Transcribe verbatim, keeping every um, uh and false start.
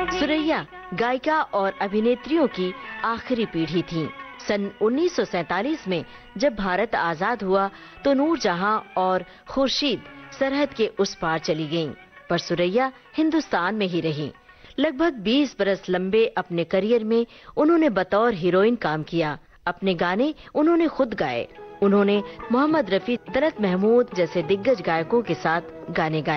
सुरैया गायिका और अभिनेत्रियों की आखिरी पीढ़ी थी। सन उन्नीस सौ सैतालीस में जब भारत आजाद हुआ तो नूरजहां और खुर्शीद सरहद के उस पार चली गईं, पर सुरैया हिंदुस्तान में ही रही। लगभग बीस बरस लंबे अपने करियर में उन्होंने बतौर हीरोइन काम किया। अपने गाने उन्होंने खुद गाए। उन्होंने मोहम्मद रफी, तलत महमूद जैसे दिग्गज गायकों के साथ गाने गाए।